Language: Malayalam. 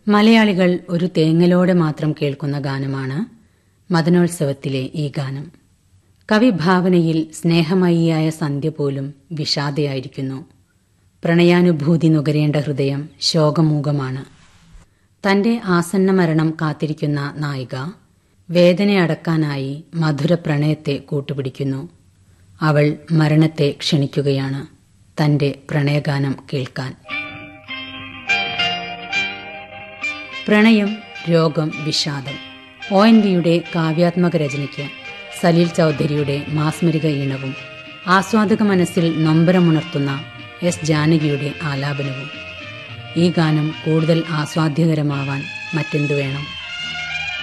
മലയാളികൾ ഒരു തേങ്ങലോടെ മാത്രം കേൾക്കുന്ന ഗാനമാണ് മദനോത്സവത്തിലെ ഈ ഗാനം. കവിഭാവനയിൽ സ്നേഹമയിയായ സന്ധ്യ പോലും വിഷാദയായിരിക്കുന്നു. പ്രണയാനുഭൂതി നുകരേണ്ട ഹൃദയം ശോകമൂകമാണ്. തന്റെ ആസന്ന മരണം കാത്തിരിക്കുന്ന നായിക വേദനയടക്കാനായി മധുര പ്രണയത്തെ കൂട്ടുപിടിക്കുന്നു. അവൾ മരണത്തെ ക്ഷണിക്കുകയാണ് തന്റെ പ്രണയഗാനം കേൾക്കാൻ. പ്രണയം, രോഗം, വിഷാദം. ONVയുടെ കാവ്യാത്മക രചനയ്ക്ക് സലീൽ ചൌധരിയുടെ മാസ്മരിക ഈണവും ആസ്വാദക മനസ്സിൽ നൊമ്പരമുണർത്തുന്ന S. ജാനകിയുടെ ആലാപനവും. ഈ ഗാനം കൂടുതൽ ആസ്വാദ്യകരമാവാൻ മറ്റെന്തു വേണം?